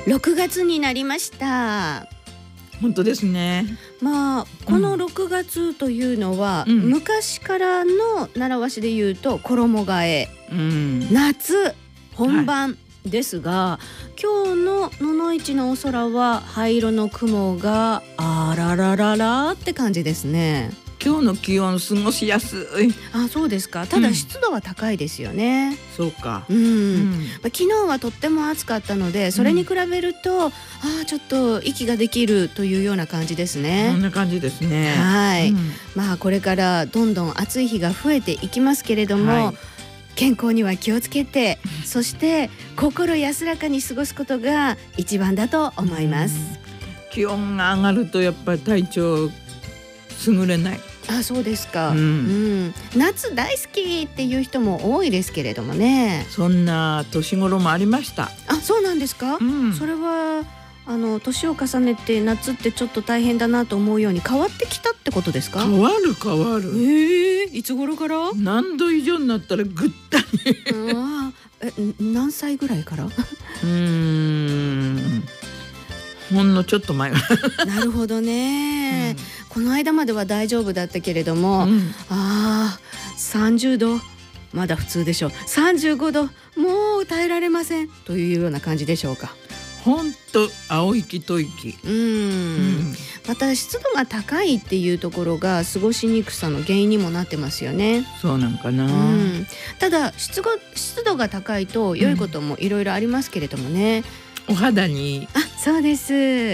6月になりました。 本当ですね。 まあこの6月というのは、昔からの習わしで言うと衣替え、夏本番ですが、今日の野々市のお空は灰色の雲があららららって感じですね。 今日の気温過ごしやすい。 あ、そうですか。ただ湿度は高いですよね。 そうか。 昨日はとっても暑かったので、それに比べると、ちょっと息ができるというような感じですね。 そんな感じですね。 はい。まあこれからどんどん暑い日が増えていきますけれども、健康には気をつけて、そして心安らかに過ごすことが一番だと思います。 気温が上がるとやっぱり体調優れない。 あ、そうですか。夏大好きっていう人も多いですけれどもね。 そんな年頃もありました。 あ、そうなんですか。それは年を重ねて夏ってちょっと大変だなと思うように変わってきたってことですか。 変わる変わる。 いつ頃から？ 何度以上になったらぐったり。何歳ぐらいから？ ほんのちょっと前。 なるほどね。この間までは大丈夫だったけれども、30度まだ普通でしょう。35度もう耐えられませんというような感じでしょうか。 ほんと青息吐息。 また湿度が高いっていうところが過ごしにくさの原因にもなってますよね。 そうなんかな。 ただ湿度が高いと良いこともいろいろありますけれどもね。 お肌に。 そうです。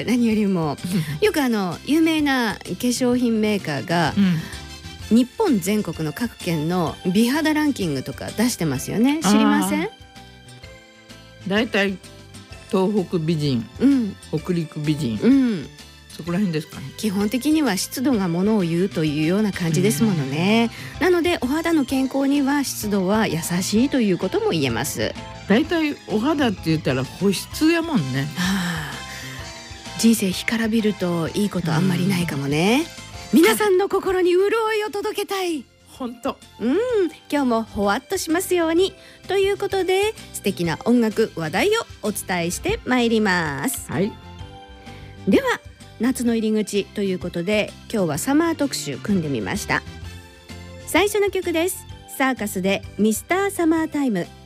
何よりもよく有名な化粧品メーカーが、日本全国の各県の美肌ランキングとか出してますよね。知りません？ だいたい東北美人、北陸美人、そこら辺ですかね。 基本的には湿度がものを言うというような感じですものね。なのでお肌の健康には湿度は優しいということも言えます。 だいたいお肌って言ったら保湿やもんね。 人生干からびるといいことあんまりないかもね。皆さんの心に潤いを届けたい。 本当。 今日もほわっとしますようにということで、素敵な音楽話題をお伝えしてまいります。では夏の入り口ということで、今日はサマー特集組んでみました。最初の曲です。サーカスでミスターサマータイム。